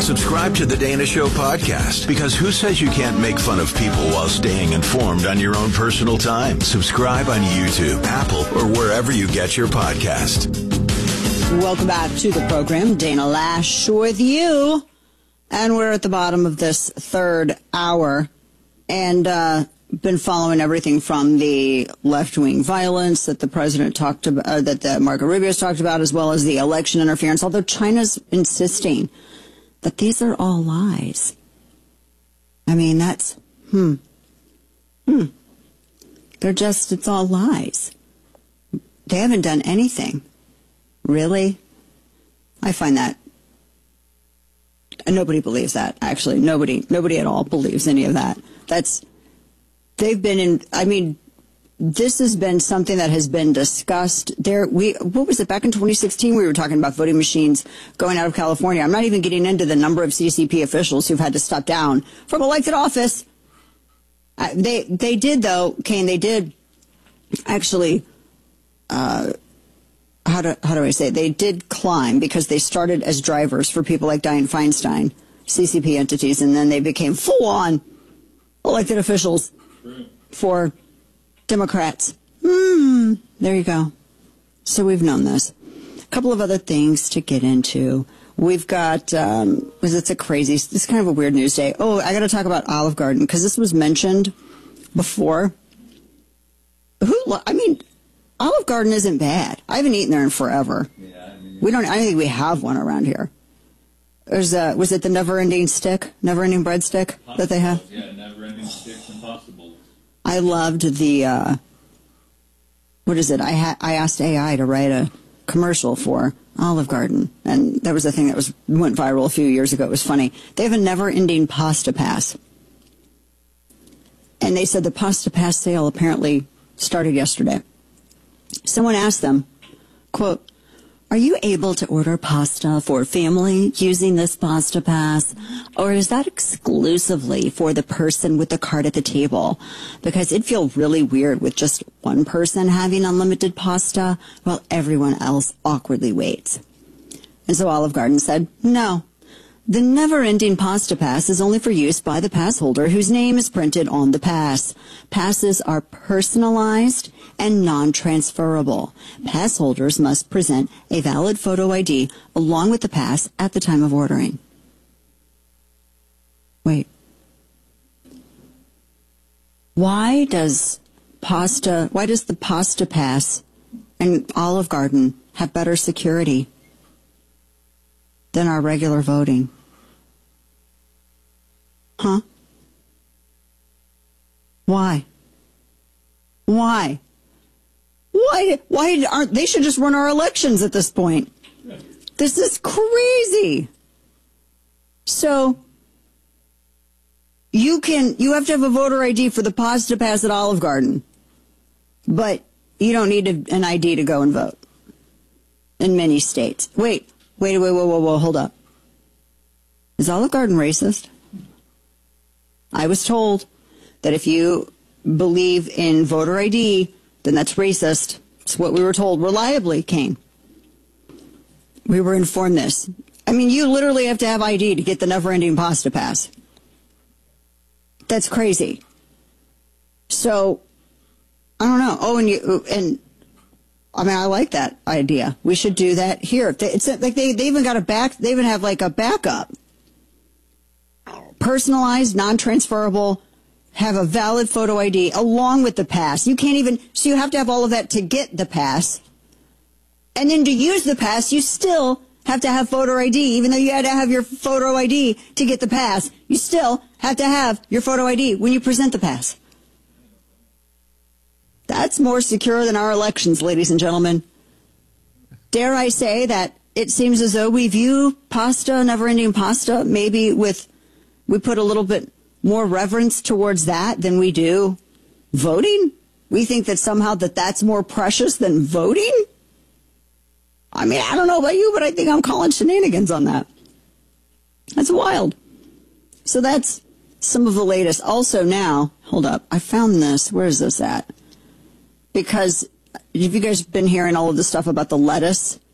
Subscribe to the Dana Show podcast, because who says you can't make fun of people while staying informed on your own personal time? Subscribe on YouTube, Apple, or wherever you get your podcast. Welcome back to the program. Dana Lash with you. And we're at the bottom of this third hour. And been following everything from the left-wing violence that the president talked about, that Marco Rubio's talked about, as well as the election interference, although China's insisting that these are all lies. I mean, that's, They're just, it's all lies. They haven't done anything. Really? I find that. And nobody believes that, actually. Nobody at all believes any of that. They've been in, I mean, this has been something that has been discussed there. What was it, back in 2016, we were talking about voting machines going out of California. I'm not even getting into the number of CCP officials who've had to step down from elected office. They did, though, Kane, they did actually, how do I say it? They did climb, because they started as drivers for people like Dianne Feinstein, CCP entities, and then they became full-on elected officials for Democrats. There you go. So we've known this. A couple of other things to get into. We've got, it's a crazy, this is kind of a weird news day. Oh, I got to talk about Olive Garden, because this was mentioned before. Olive Garden isn't bad. I haven't eaten there in forever. Yeah, I don't think we have one around here. Was it the never-ending breadstick that they have? Yeah, never-ending sticks and possibles. I loved the, what is it? I asked AI to write a commercial for Olive Garden, and that was a thing that went viral a few years ago. It was funny. They have a never-ending pasta pass. And they said the pasta pass sale apparently started yesterday. Someone asked them, quote, "Are you able to order pasta for family using this pasta pass? Or is that exclusively for the person with the cart at the table? Because it'd feel really weird with just one person having unlimited pasta while everyone else awkwardly waits." And so Olive Garden said, "No. The never-ending pasta pass is only for use by the pass holder whose name is printed on the pass. Passes are personalized and non-transferable. Pass holders must present a valid photo ID along with the pass at the time of ordering." Wait. Why does the pasta pass and Olive Garden have better security than our regular voting? Huh? Why? Why aren't they should just run our elections at this point? This is crazy. So you have to have a voter ID for the pasta pass at Olive Garden, but you don't need an ID to go and vote in many states. Wait, hold up. Is Olive Garden racist? I was told that if you believe in voter ID, then that's racist. It's what we were told reliably, Kane. We were informed this. I mean, you literally have to have ID to get the never-ending pasta pass. That's crazy. So, I don't know. Oh, I like that idea. We should do that here. It's like they even got they even have like a backup. Personalized, non-transferable, have a valid photo ID along with the pass. So you have to have all of that to get the pass. And then to use the pass, you still have to have photo ID. Even though you had to have your photo ID to get the pass, you still have to have your photo ID when you present the pass. That's more secure than our elections, ladies and gentlemen. Dare I say that it seems as though we view pasta, never-ending pasta, maybe we put a little bit more reverence towards that than we do voting? We think that somehow that's more precious than voting? I mean, I don't know about you, but I think I'm calling shenanigans on that. That's wild. So that's some of the latest. Also now, hold up, I found this. Where is this at? Because have you guys been hearing all of this stuff about the lettuce